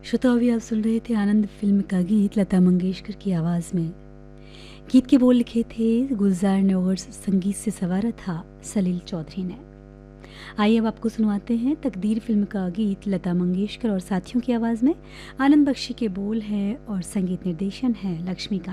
श्रोता अभी आप सुन रहे थे आनंद फिल्म का गीत लता मंगेशकर की आवाज़ में। गीत के बोल लिखे थे गुलजार ने और संगीत से संवारा था सलील चौधरी ने। आइए अब आपको सुनवाते हैं तकदीर फिल्म का गीत लता मंगेशकर और साथियों की आवाज़ में। आनंद बख्शी के बोल हैं और संगीत निर्देशन है लक्ष्मीकांत